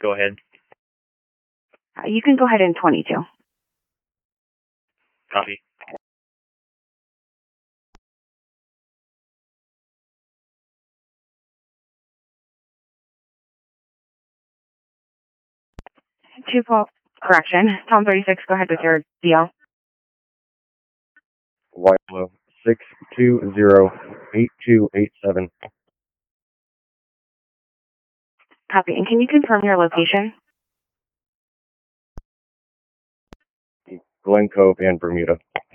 Go ahead. You can go ahead in 22. Copy. Correction. Tom 36, go ahead with your DL. Wilo 6208287. Copy. And can you confirm your location? Glen Cove and Bermuda.